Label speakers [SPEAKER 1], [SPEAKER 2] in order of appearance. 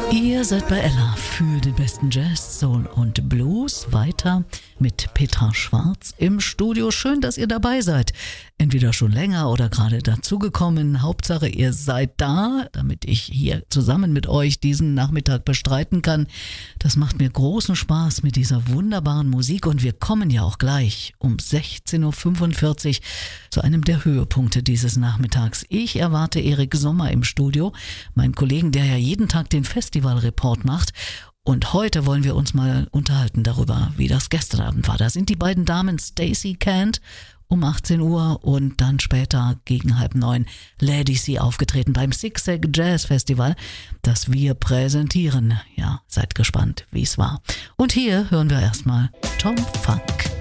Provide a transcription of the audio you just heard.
[SPEAKER 1] Ihr seid bei Ella für den besten Jazz, Soul und Blues. Weiter mit Petra Schwarz im Studio. Schön, dass ihr dabei seid. Entweder schon länger oder gerade dazugekommen. Hauptsache, ihr seid da, damit ich hier zusammen mit euch diesen Nachmittag bestreiten kann. Das macht mir großen Spaß mit dieser wunderbaren Musik. Und wir kommen ja auch gleich um 16.45 Uhr zu einem der Höhepunkte dieses Nachmittags. Ich erwarte Erik Sommer im Studio, meinen Kollegen, der ja jeden Tag den Festivalreport macht. Und heute wollen wir uns mal unterhalten darüber, wie das gestern Abend war. Da sind die beiden Damen Stacey Kent um 18 Uhr und dann später gegen 8:30 Lady C aufgetreten beim Zigzag Jazz Festival, das wir präsentieren. Ja, seid gespannt, wie es war. Und hier hören wir erstmal Tom Funk.